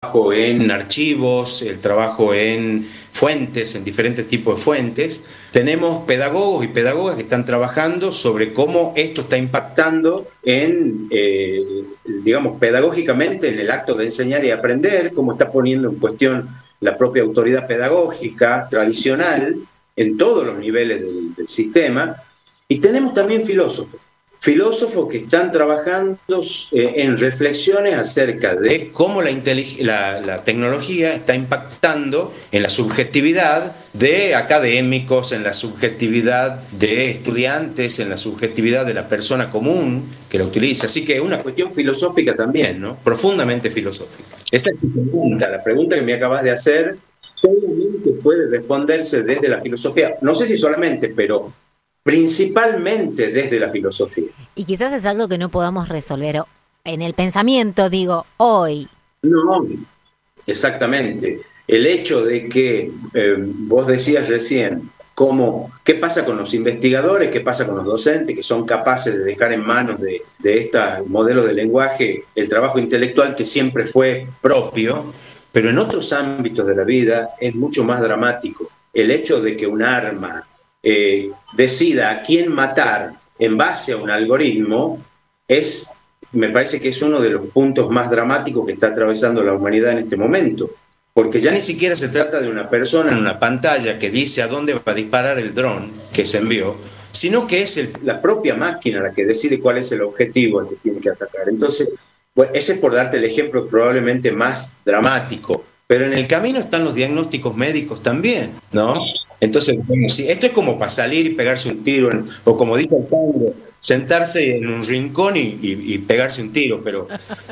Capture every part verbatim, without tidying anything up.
trabajo en archivos, el trabajo en fuentes, en diferentes tipos de fuentes. Tenemos pedagogos y pedagogas que están trabajando sobre cómo esto está impactando en, eh, digamos, pedagógicamente en el acto de enseñar y aprender, cómo está poniendo en cuestión la propia autoridad pedagógica tradicional en todos los niveles del, del sistema. Y tenemos también filósofos. Filósofos que están trabajando eh, en reflexiones acerca de cómo la, la, la tecnología está impactando en la subjetividad de académicos, en la subjetividad de estudiantes, en la subjetividad de la persona común que la utiliza. Así que es una cuestión filosófica también, ¿no? Profundamente filosófica. Esa es tu pregunta, la pregunta que me acabas de hacer, solamente puede responderse desde la filosofía. No sé si solamente, pero principalmente desde la filosofía. Y quizás es algo que no podamos resolver en el pensamiento, digo, hoy. No, exactamente. El hecho de que eh, vos decías recién, cómo, qué pasa con los investigadores, qué pasa con los docentes que son capaces de dejar en manos de, de este modelo de lenguaje el trabajo intelectual que siempre fue propio, pero en otros ámbitos de la vida es mucho más dramático. El hecho de que un arma Eh, decida a quién matar en base a un algoritmo, es, me parece que es uno de los puntos más dramáticos que está atravesando la humanidad en este momento, porque ya ni siquiera se trata de una persona en una pantalla que dice a dónde va a disparar el dron que se envió, sino que es el, la propia máquina la que decide cuál es el objetivo al que tiene que atacar. Entonces, bueno, ese es por darte el ejemplo probablemente más dramático, pero en el camino están los diagnósticos médicos también, ¿no? Entonces, bueno, sí, esto es como para salir y pegarse un tiro, en, o como dice el tango, sentarse en un rincón y, y, y pegarse un tiro, pero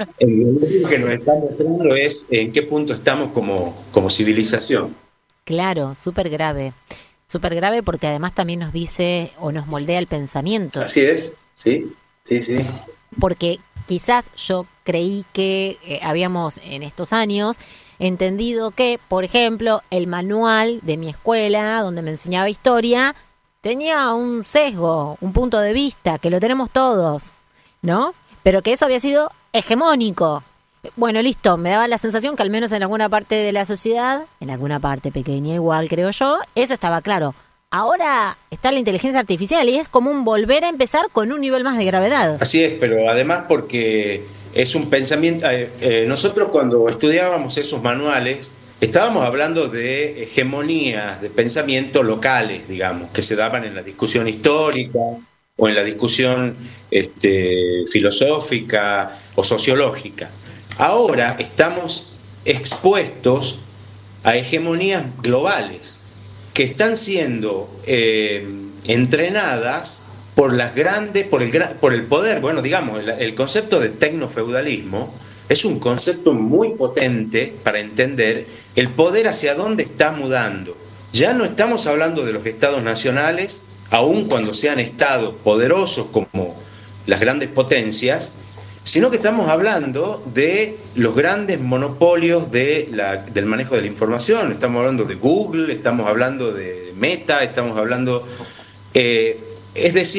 eh, lo que nos está mostrando es en qué punto estamos como, como civilización. Claro, súper grave, súper grave porque además también nos dice o nos moldea el pensamiento. Así es, sí, sí, sí. Porque quizás yo creí que eh, habíamos en estos años entendido que, por ejemplo, el manual de mi escuela, donde me enseñaba historia, tenía un sesgo, un punto de vista, que lo tenemos todos, ¿no? Pero que eso había sido hegemónico. Bueno, listo, me daba la sensación que al menos en alguna parte de la sociedad, en alguna parte pequeña igual, creo yo, eso estaba claro. Ahora está la inteligencia artificial y es como un volver a empezar con un nivel más de gravedad. Así es, pero además porque es un pensamiento... Eh, eh, nosotros cuando estudiábamos esos manuales estábamos hablando de hegemonías de pensamiento locales, digamos, que se daban en la discusión histórica o en la discusión este, filosófica o sociológica. Ahora estamos expuestos a hegemonías globales que están siendo eh, entrenadas por las grandes, por el, por el poder. Bueno, digamos, el, el concepto de tecnofeudalismo es un concepto muy potente para entender el poder hacia dónde está mudando. Ya no estamos hablando de los estados nacionales, aun cuando sean estados poderosos como las grandes potencias, sino que estamos hablando de los grandes monopolios de la, del manejo de la información. Estamos hablando de Google, estamos hablando de Meta, estamos hablando... Eh, es decir,